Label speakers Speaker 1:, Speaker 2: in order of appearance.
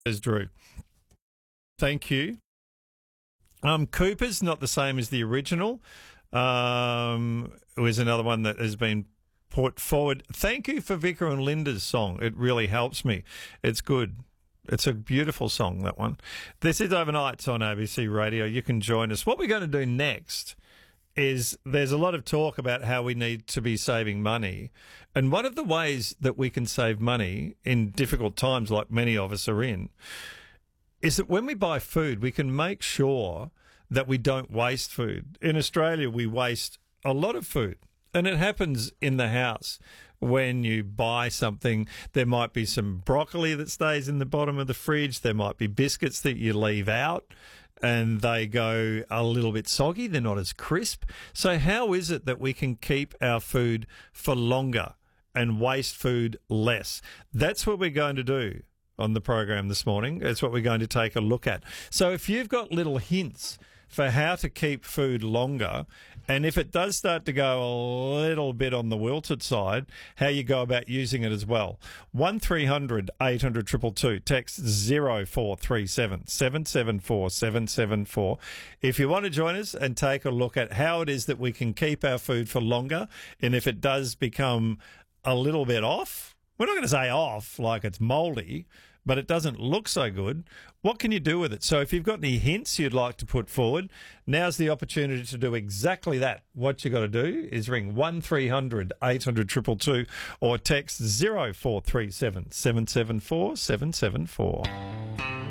Speaker 1: As Drew. Thank you. Cooper's not the same as the original. It was another one that has been put forward. Thank you for Vicar and Linda's song. It really helps me. It's good. It's a beautiful song, that one. This is Overnights on ABC Radio. You can join us. What we're going to do next is there's a lot of talk about how we need to be saving money. And one of the ways that we can save money in difficult times, like many of us are in, is that when we buy food, we can make sure that we don't waste food. In Australia, we waste a lot of food, and it happens in the house. When you buy something, there might be some broccoli that stays in the bottom of the fridge. There might be biscuits that you leave out and they go a little bit soggy. They're not as crisp. So how is it that we can keep our food for longer and waste food less? That's what we're going to do on the program this morning. That's what we're going to take a look at. So if you've got little hints for how to keep food longer, and if it does start to go a little bit on the wilted side, how you go about using it as well. 1300 800 222, text 0437 774 774. If you want to join us and take a look at how it is that we can keep our food for longer, and if it does become a little bit off, we're not going to say off like it's mouldy, but it doesn't look so good. What can you do with it? So if you've got any hints you'd like to put forward, now's the opportunity to do exactly that. What you got to do is ring 1300 800 222 or text 0437 774 774.